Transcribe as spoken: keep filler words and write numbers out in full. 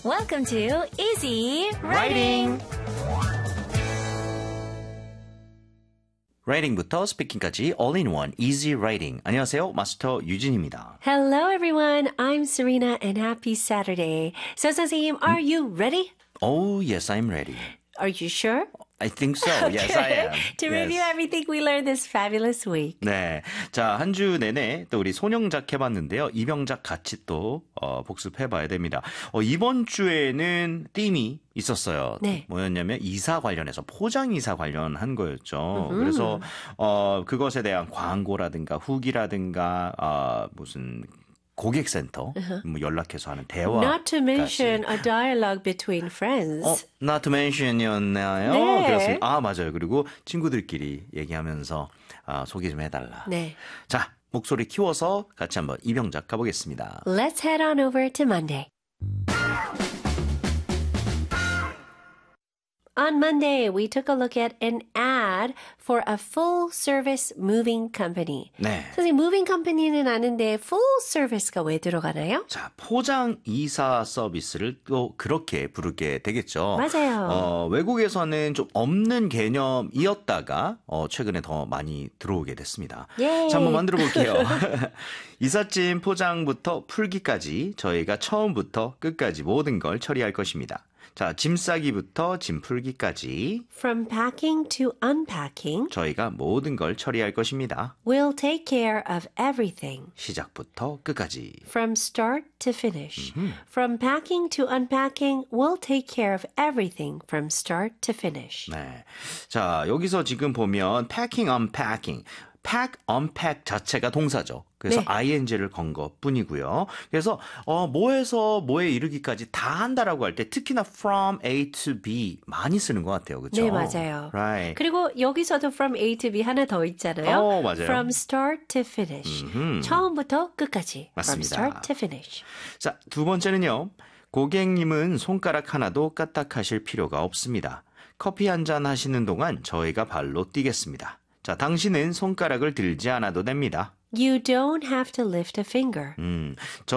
Welcome to Easy Writing. Writing부터 스피킹까지 all-in-one easy writing. 안녕하세요. 마스터 유진입니다. Hello, everyone. I'm Serena, and happy Saturday. So, 선생님, are you ready? Oh, yes, I'm ready. Are you sure? I think so. Yes, I am. To yes. review everything we learned this fabulous week. 네. 자, 한 주 내내 또 우리 손영작 해봤는데요. 이병작 같이 또 어, 복습해봐야 됩니다. 어, 이번 주에는 띠임이 있었어요. 네. 뭐였냐면 이사 관련해서 포장이사 관련한 거였죠. 음흠. 그래서 어, 그것에 대한 광고라든가 후기라든가 어, 무슨 고객센터 uh-huh. 뭐 연락해서 하는 대화. Not to mention a dialogue between friends. 어, not to mention이었나요? 네. 그렇습니다. 아, 맞아요. 그리고 친구들끼리 얘기하면서 아, 소개 좀 해달라. 네. 자, 목소리 키워서 같이 한번 이병작 가보겠습니다. Let's head on over to Monday. On Monday, we took a look at an ad for a full-service moving company. 네. 선생님, moving company는 아는데 full-service가 왜 들어가나요? 자, 포장 이사 서비스를 또 그렇게 부르게 되겠죠. 맞아요. 어, 외국에서는 좀 없는 개념이었다가 어, 최근에 더 많이 들어오게 됐습니다. 예. 자, 한번 만들어 볼게요. 이삿짐 포장부터 풀기까지 저희가 처음부터 끝까지 모든 걸 처리할 것입니다. 자, 짐 싸기부터 짐 풀기까지 From packing to unpacking, 저희가 모든 걸 처리할 것입니다. we'll take care of everything. 시작부터 끝까지. From start to finish. From packing to unpacking, we'll take care of everything from start to finish. 네. 자, 여기서 지금 보면 packing, unpacking. pack, unpack 자체가 동사죠. 그래서 네. 아이엔지를 건 것뿐이고요. 그래서 어, 뭐에서 뭐에 이르기까지 다 한다라고 할 때 특히나 from A to B 많이 쓰는 것 같아요. 그렇죠? 네, 맞아요. Right. 그리고 여기서도 from A to B 하나 더 있잖아요. 어, 맞아요. From start to finish. 음흠. 처음부터 끝까지. 맞습니다. From start to finish. 자, 두 번째는요. 고객님은 손가락 하나도 까딱하실 필요가 없습니다. 커피 한잔 하시는 동안 저희가 발로 뛰겠습니다. 자, 당신은 손가락을 들지 않아도 됩니다. You don't have to lift a finger. 음,